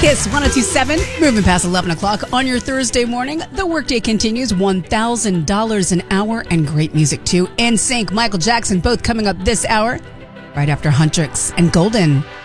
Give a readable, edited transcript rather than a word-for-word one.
Kiss 102.7, moving past 11 o'clock on your Thursday morning. The workday continues, $1,000 an hour, and great music too. NSYNC, Michael Jackson, both coming up this hour, right after Huntrix and Golden.